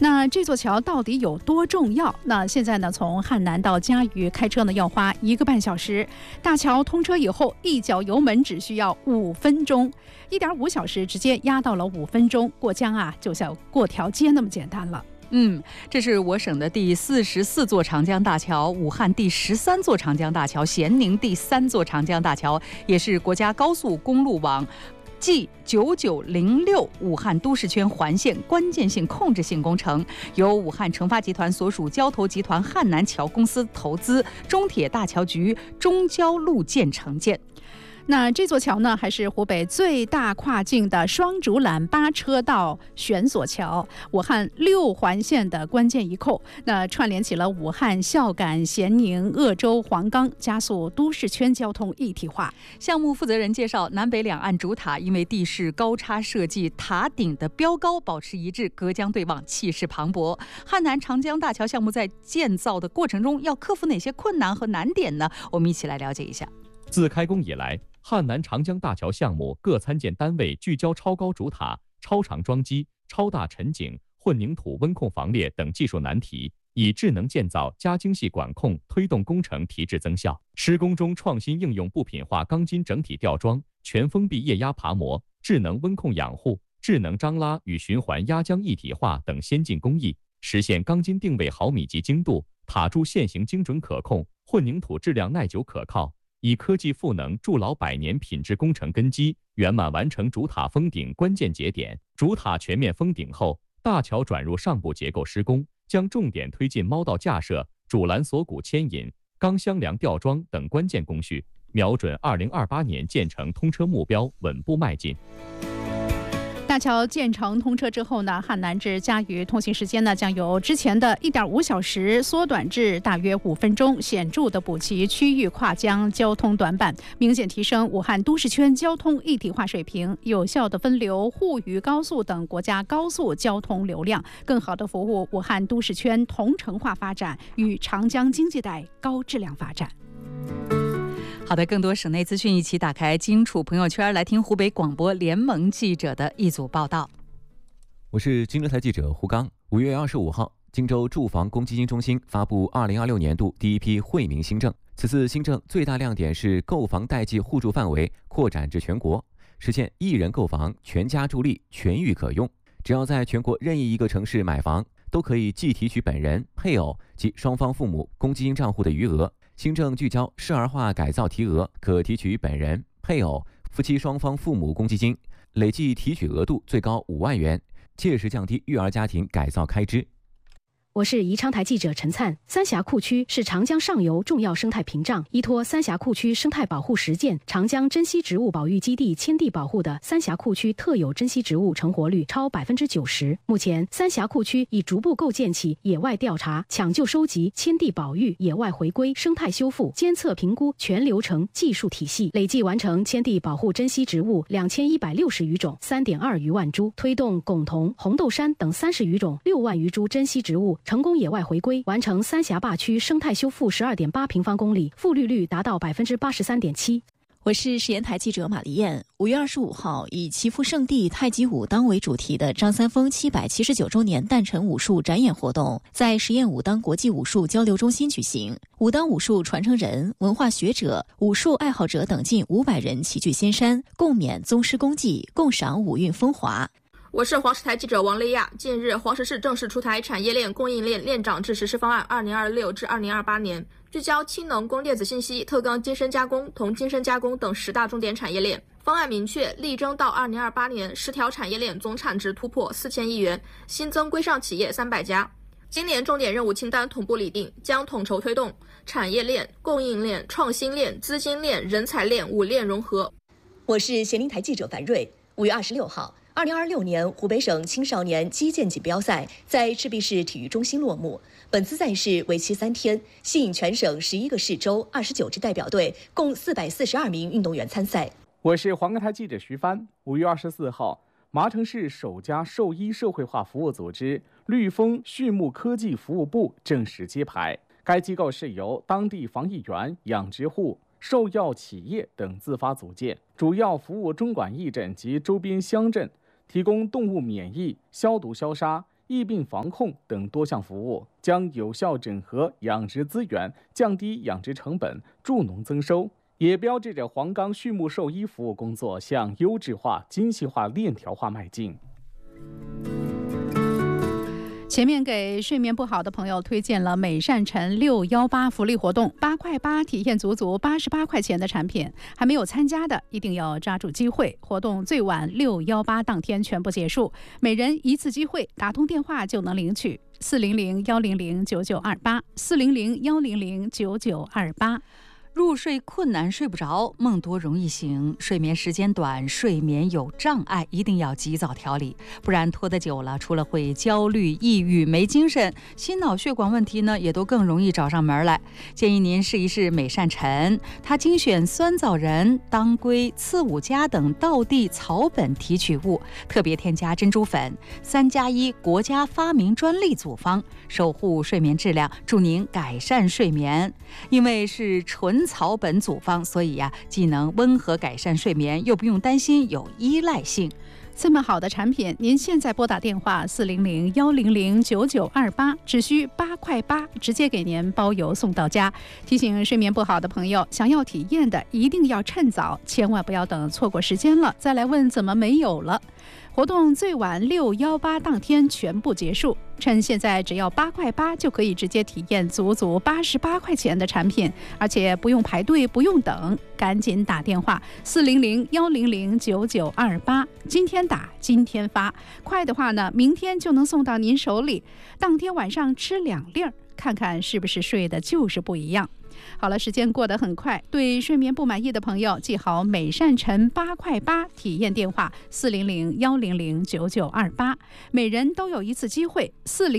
那这座桥到底有多重要？那现在呢，从汉南到嘉鱼开车呢要花1个半小时，大桥通车以后，一脚油门只需要5分钟，1.5小时直接压到了5分钟，过江啊，就像过条街那么简单了。 这是我省的第44座长江大桥，武汉第13座长江大桥，咸宁第3座长江大桥，也是国家高速公路网G9906武汉都市圈环线关键性控制性工程，由武汉成发集团所属交投集团汉南桥公司投资，中铁大桥局中交路建承建。 那这座桥呢，还是湖北最大跨境的双主缆8车道悬索桥，武汉6环线的关键一扣。那串联起了武汉、孝感、咸宁、鄂州、黄冈，加速都市圈交通一体化。 项目负责人介绍，南北两岸主塔因为地势高差设计，塔顶的标高保持一致，隔江对望，气势磅礴。汉南长江大桥项目在建造的过程中要克服哪些困难和难点呢？我们一起来了解一下。 自开工以来，汉南长江大桥项目各参建单位聚焦超高主塔、超长桩基、超大沉井、混凝土温控防裂等技术难题，以智能建造加精细管控推动工程提质增效。施工中创新应用部品化钢筋整体吊装、全封闭液压爬模、智能温控养护、智能张拉与循环压浆一体化等先进工艺，实现钢筋定位毫米级精度，塔柱线型精准可控，混凝土质量耐久可靠。以科技赋能筑牢100年品质工程根基，圆满完成主塔封顶关键节点。主塔全面封顶后，大桥转入上部结构施工，将重点推进猫道架设、主缆锁骨牵引、钢箱梁吊装等关键工序，瞄准2028年建成通车目标稳步迈进。 大桥建成通车之后呢，汉南至嘉鱼通行时间呢将由之前的1.5小时缩短至大约5分钟，显著的补齐区域跨江交通短板，明显提升武汉都市圈交通一体化水平，有效的分流沪渝高速等国家高速交通流量，更好的服务武汉都市圈同城化发展与长江经济带高质量发展。 好的，更多省内资讯，一起打开荆楚朋友圈，来听湖北广播联盟记者的一组报道。 我是荆州台记者胡刚。5月25号，荆州住房公积金中心发布2026年度第一批惠民新政。此次新政最大亮点是购房代记互助范围扩展至全国，实现1人购房，全家助力，全域可用。只要在全国任意一个城市买房，都可以既提取本人、配偶及双方父母公积金账户的余额。新政聚焦少儿化改造提额，可提取本人、配偶、夫妻双方父母公积金，累计提取额度最高5万元，切实降低育儿家庭改造开支。 我是宜昌台记者陈灿。三峡库区是长江上游重要生态屏障，依托三峡库区生态保护实践、长江珍稀植物保育基地迁地保护的三峡库区特有珍稀植物成活率超90%。目前，三峡库区已逐步构建起野外调查、抢救收集、迁地保育、野外回归、生态修复、监测评估全流程技术体系，累计完成迁地保护珍稀植物2160余种，3.2余万株，推动珙桐、红豆杉等30余种6万余株珍稀植物成功野外回归，完成三峡坝区生态修复12.8平方公里，复绿率达到83.7%。 我是实验台记者马丽燕。5月25号，以祈福圣地太极武当为主题的张三丰779周年诞辰武术展演活动在实验武当国际武术交流中心举行。武当武术传承人、文化学者、武术爱好者等近500人齐聚仙山，共勉宗师功绩，共赏武运风华。 我是黄石台记者王雷亚。近日，黄石市正式出台产业链供应链链长制实施方案2026至2028年，聚焦氢能、光电子信息、特钢精深加工、铜精深加工等10大重点产业链。方案明确，力争到2028年10条产业链总产值突破4000亿元，新增规上企业300家。今年重点任务清单同步拟定，将统筹推动产业链、供应链、创新链、资金链、人才链5链融合。 我是咸宁台记者樊瑞。5月26号，2026年湖北省青少年击剑锦标赛在赤壁市体育中心落幕。本次赛事为期3天，吸引全省11个市州29支代表队，共442名运动员参赛。 我是黄冈台记者徐帆。5月24号，麻城市首家兽医社会化服务组织绿丰畜牧科技服务部正式揭牌。该机构是由当地防疫员、养殖户、兽药企业等自发组建，主要服务中管驿镇及周边乡镇，提供动物免疫、消毒消杀、 疫病防控等多项服务，将有效整合养殖资源，降低养殖成本，助农增收，也标志着黄冈畜牧兽医服务工作向优质化、精细化、链条化迈进。 前面给睡眠不好的朋友推荐了美善晨618福利活动，8块8体验足足88块钱的产品，还没有参加的一定要抓住机会。活动最晚618当天全部结束，每人一次机会，打通电话就能领取400-100-9928，400-100-9928。 入睡困难睡不着，梦多容易醒，睡眠时间短，睡眠有障碍，一定要及早调理，不然拖得久了，除了会焦虑、抑郁、没精神，心脑血管问题呢也都更容易找上门来。建议您试一试美善晨，它精选酸枣仁、当归、刺五加等道地草本提取物，特别添加珍珠粉，3+1国家发明专利组方，守护睡眠质量，助您改善睡眠。因为是纯草本组方，所以既能温和改善睡眠，又不用担心有依赖性。 这么好的产品，您现在拨打电话400-100-9928，只需8块8，直接给您包邮送到家。提醒睡眠不好的朋友，想要体验的一定要趁早，千万不要等错过时间了再来问怎么没有了。活动最晚618当天全部结束，趁现在只要8块8就可以直接体验足足88块钱的产品，而且不用排队，不用等，赶紧打电话400-100-9928，今天打今天发，快的话呢，明天就能送到您手里，当天晚上吃2粒，看看是不是睡的就是不一样。好了，时间过得很快，对睡眠不满意的朋友，记好美善晨8块8体验电话400-100-9928，每人都有一次机会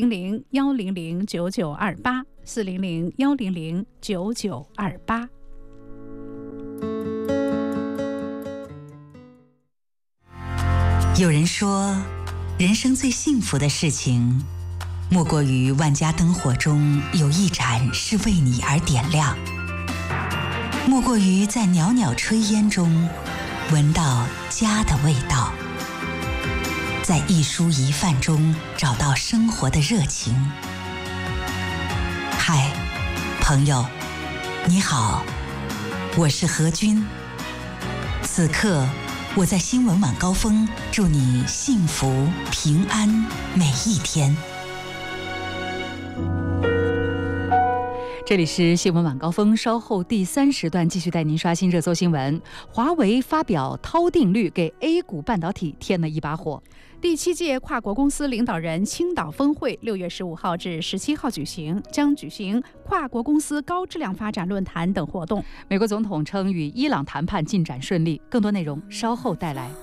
400-100-9928，400-100-9928。 有人说，人生最幸福的事情莫过于万家灯火中有一盏是为你而点亮，莫过于在袅袅炊烟中闻到家的味道，在一蔬一饭中找到生活的热情。嗨，朋友，你好，我是何君。此刻我在新闻晚高峰，祝你幸福平安每一天。 这里是新闻晚高峰，稍后第3时段继续带您刷新热搜新闻。华为发表涛定律，给 A 股半导体添了一把火。 第7届跨国公司领导人青岛峰会6月15号至17号举行，将举行跨国公司高质量发展论坛等活动。 美国总统称与伊朗谈判进展顺利，更多内容稍后带来。